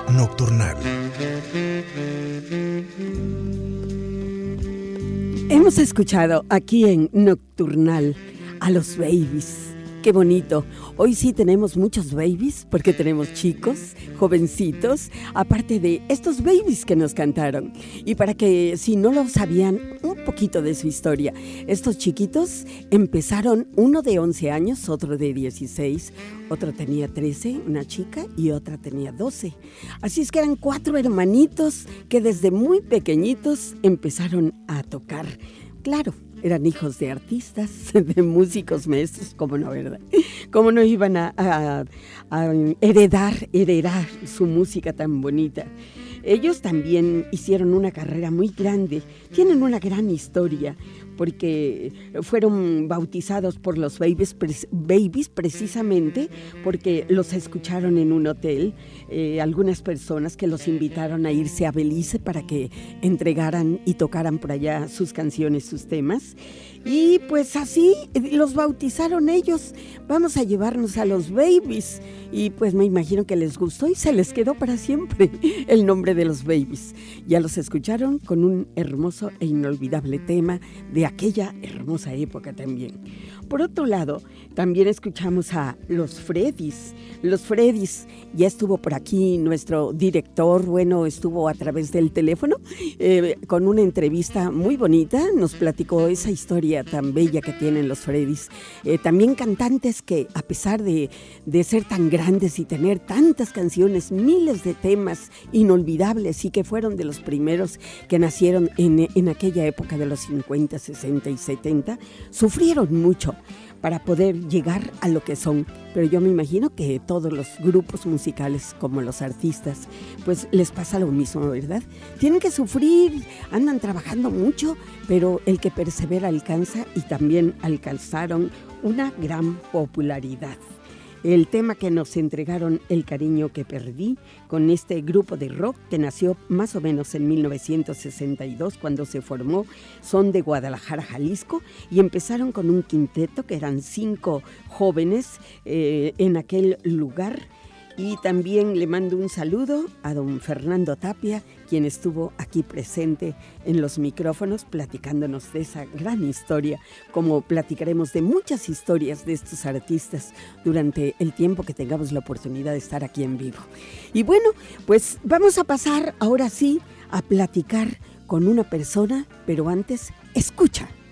Nocturnal. Hemos escuchado aquí en Nocturnal a los Babies. Qué bonito. Hoy sí tenemos muchos babies porque tenemos chicos, jovencitos, aparte de estos babies que nos cantaron. Y para que si no lo sabían, un poquito de su historia. Estos chiquitos empezaron, uno de 11 años, otro de 16, otro tenía 13, una chica, y otra tenía 12. Así es que eran 4 hermanitos que desde muy pequeñitos empezaron a tocar. Claro, eran hijos de artistas, de músicos, maestros, ¿cómo no, verdad? ¿Cómo no iban a heredar su música tan bonita? Ellos también hicieron una carrera muy grande, tienen una gran historia, porque fueron bautizados por los Babies precisamente porque los escucharon en un hotel, algunas personas que los invitaron a irse a Belice para que entregaran y tocaran por allá sus canciones, sus temas. Y pues así los bautizaron ellos. Vamos a llevarnos a los Babies. Y pues me imagino que les gustó y se les quedó para siempre el nombre de los Babies. Ya los escucharon con un hermoso e inolvidable tema de aquella hermosa época también. Por otro lado, también escuchamos a los Freddys. Los Freddys, ya estuvo por aquí nuestro director, bueno, estuvo a través del teléfono con una entrevista muy bonita, nos platicó esa historia tan bella que tienen los Freddys. También cantantes que a pesar de ser tan grandes y tener tantas canciones, miles de temas inolvidables y que fueron de los primeros que nacieron en aquella época de los 50, 60 y 70, sufrieron mucho para poder llegar a lo que son. Pero yo me imagino que todos los grupos musicales, como los artistas, pues les pasa lo mismo, ¿verdad? Tienen que sufrir, andan trabajando mucho, pero el que persevera alcanza, y también alcanzaron una gran popularidad. El tema que nos entregaron, El cariño que perdí, con este grupo de rock que nació más o menos en 1962 cuando se formó, son de Guadalajara, Jalisco, y empezaron con un quinteto que eran 5 jóvenes en aquel lugar. Y también le mando un saludo a don Fernando Tapia, quien estuvo aquí presente en los micrófonos platicándonos de esa gran historia, como platicaremos de muchas historias de estos artistas durante el tiempo que tengamos la oportunidad de estar aquí en vivo. Y bueno, pues vamos a pasar ahora sí a platicar con una persona, pero antes, escucha.